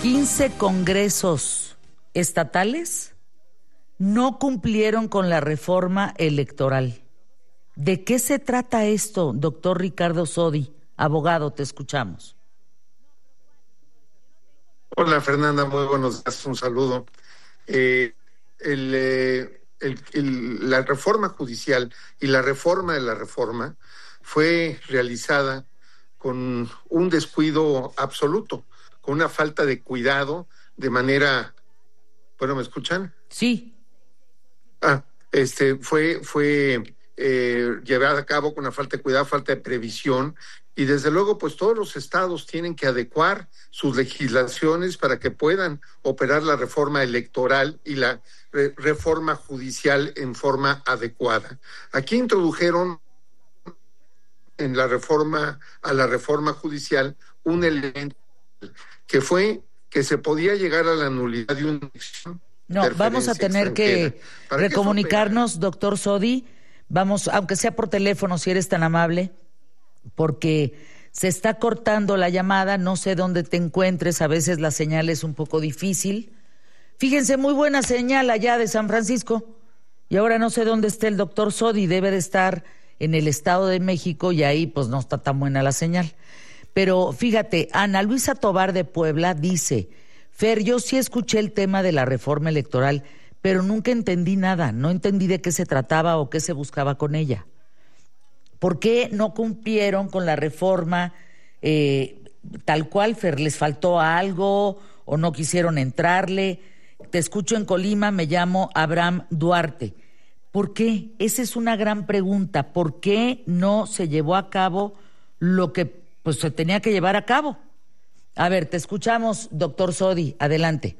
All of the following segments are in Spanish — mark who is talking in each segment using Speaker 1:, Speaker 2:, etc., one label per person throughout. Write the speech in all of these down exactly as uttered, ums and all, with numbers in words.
Speaker 1: quince congresos estatales no cumplieron con la reforma electoral. ¿De qué se trata esto, doctor Ricardo Sodi? Abogado, te escuchamos.
Speaker 2: Hola Fernanda, muy buenos días, un saludo. Eh, el, eh, el, el, la reforma judicial y la reforma de la reforma fue realizada con un descuido absoluto, con una falta de cuidado, de manera... Bueno, ¿me escuchan?
Speaker 1: Sí.
Speaker 2: Ah, este, fue, fue eh, llevada a cabo con una falta de cuidado, falta de previsión, y desde luego, pues todos los estados tienen que adecuar sus legislaciones para que puedan operar la reforma electoral y la re- reforma judicial en forma adecuada. Aquí introdujeron en la reforma, a la reforma judicial, un elemento que fue que se podía llegar a la nulidad de una elección.
Speaker 1: No, vamos a tener que recomunicarnos, doctor Sodi. Vamos, aunque sea por teléfono, si eres tan amable, porque se está cortando la llamada, no sé dónde te encuentres, a veces la señal es un poco difícil. Fíjense, muy buena señal allá de San Francisco, y ahora no sé dónde está el doctor Sodi, debe de estar en el Estado de México, y ahí pues no está tan buena la señal. Pero fíjate, Ana Luisa Tobar de Puebla dice: Fer, yo sí escuché el tema de la reforma electoral, pero nunca entendí nada, no entendí de qué se trataba o qué se buscaba con ella. ¿Por qué no cumplieron con la reforma eh, tal cual, Fer? ¿Les faltó algo o no quisieron entrarle? Te escucho en Colima, me llamo Abraham Duarte. ¿Por qué? Esa es una gran pregunta. ¿Por qué no se llevó a cabo lo que pues, se tenía que llevar a cabo? A ver, te escuchamos, doctor Sodi, adelante.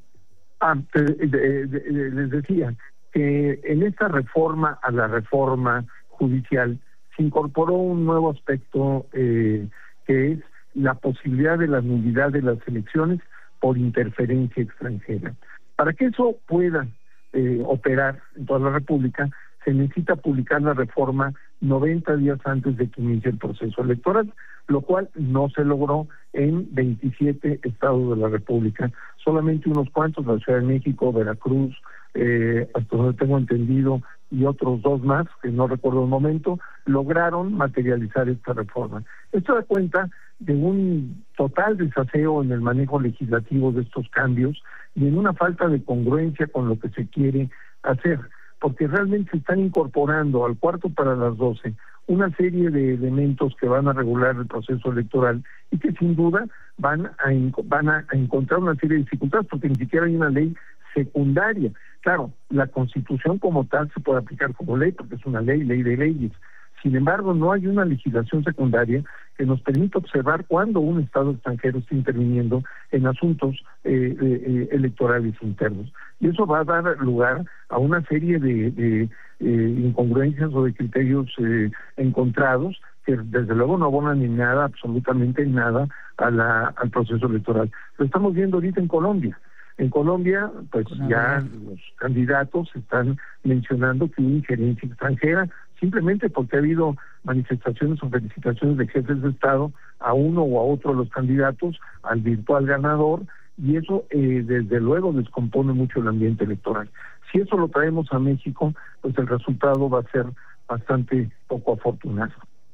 Speaker 3: Ah, de, de, de, les decía que en esta reforma a la reforma judicial se incorporó un nuevo aspecto eh, que es la posibilidad de la nulidad de las elecciones por interferencia extranjera. Para que eso pueda eh, operar en toda la República, se necesita publicar la reforma noventa días antes de que inicie el proceso electoral, lo cual no se logró en veintisiete estados de la República, solamente unos cuantos, la Ciudad de México, Veracruz, eh, hasta donde tengo entendido, y otros dos más, que no recuerdo el momento, lograron materializar esta reforma. Esto da cuenta de un total desaseo en el manejo legislativo de estos cambios y en una falta de congruencia con lo que se quiere hacer, porque realmente se están incorporando al cuarto para las doce una serie de elementos que van a regular el proceso electoral y que sin duda van a, van a encontrar una serie de dificultades porque ni siquiera hay una ley secundaria. Claro, la Constitución como tal se puede aplicar como ley porque es una ley, ley de leyes. Sin embargo, no hay una legislación secundaria que nos permita observar cuándo un Estado extranjero está interviniendo en asuntos eh, eh, electorales internos. Y eso va a dar lugar a una serie de, de eh, incongruencias o de criterios eh, encontrados que desde luego no abonan ni nada, absolutamente nada, a la, al proceso electoral. Lo estamos viendo ahorita en Colombia. En Colombia, pues ya los candidatos están mencionando que hubo injerencia extranjera, simplemente porque ha habido manifestaciones o felicitaciones de jefes de Estado a uno o a otro de los candidatos, al virtual ganador, y eso eh, desde luego descompone mucho el ambiente electoral. Si eso lo traemos a México, pues el resultado va a ser bastante poco afortunado.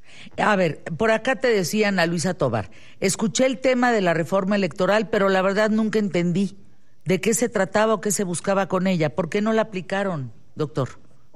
Speaker 1: A ver, por acá te decía Ana Luisa Tobar, escuché el tema de la reforma electoral, pero la verdad nunca entendí de qué se trataba o qué se buscaba con ella. ¿Por qué no la aplicaron, doctor?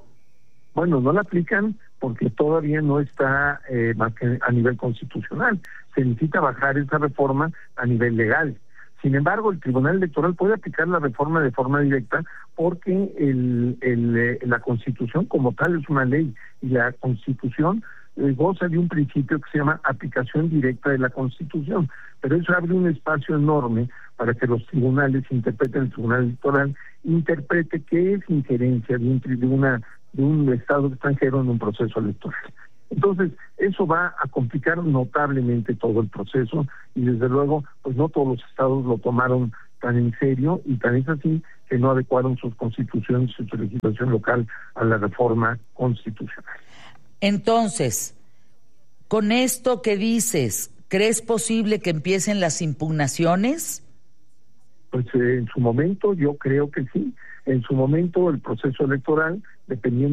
Speaker 3: Bueno, no la aplican porque todavía no está eh, a nivel constitucional. Se necesita bajar esa reforma a nivel legal. Sin embargo, el Tribunal Electoral puede aplicar la reforma de forma directa porque el, el, eh, la Constitución como tal es una ley y la Constitución eh, goza de un principio que se llama aplicación directa de la Constitución. Pero eso abre un espacio enorme para que los tribunales interpreten, el Tribunal Electoral interprete qué es injerencia de, un, de, una, de un Estado extranjero en un proceso electoral. Entonces, eso va a complicar notablemente todo el proceso y desde luego, pues no todos los estados lo tomaron tan en serio y tan es así que no adecuaron sus constituciones y su legislación local a la reforma constitucional.
Speaker 1: Entonces, con esto que dices, ¿crees posible que empiecen las impugnaciones?
Speaker 3: Pues eh, en su momento yo creo que sí. En su momento el proceso electoral, dependiendo